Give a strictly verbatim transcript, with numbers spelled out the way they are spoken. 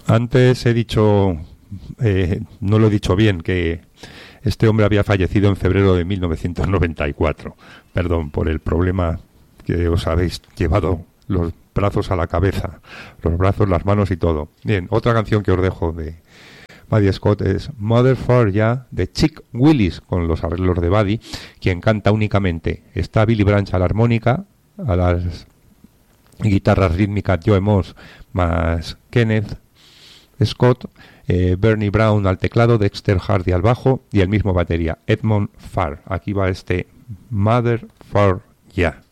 Antes he dicho, eh, no lo he dicho bien, que este hombre había fallecido en febrero de mil novecientos noventa y cuatro. Perdón por el problema que os habéis llevado los brazos a la cabeza, los brazos, las manos y todo. Bien, otra canción que os dejo de Buddy Scott es Mother for Ya de Chick Willis, con los arreglos de Buddy, quien canta únicamente. Está Billy Branch a la armónica, a las guitarras rítmicas Joe Moss más Kenneth Scott, eh, Bernie Brown al teclado, Dexter Hardy al bajo y el mismo batería, Edmond Farr. Aquí va este Mother for Ya.